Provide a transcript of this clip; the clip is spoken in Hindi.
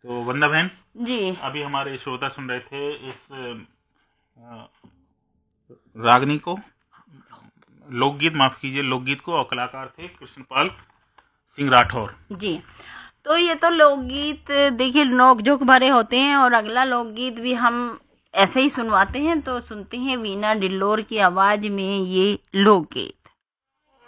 तो वंदा बहन जी, अभी हमारे श्रोता सुन रहे थे इस रागनी को, लोकगीत, माफ कीजिए, लोकगीत को, और कलाकार थे कृष्णपाल सिंह राठौर जी। तो ये तो लोकगीत देखिए नोक-झोंक भरे होते हैं, और अगला लोकगीत भी हम ऐसे ही सुनवाते हैं। तो सुनते हैं वीणा डिल्लोर की आवाज में ये लोकगीत।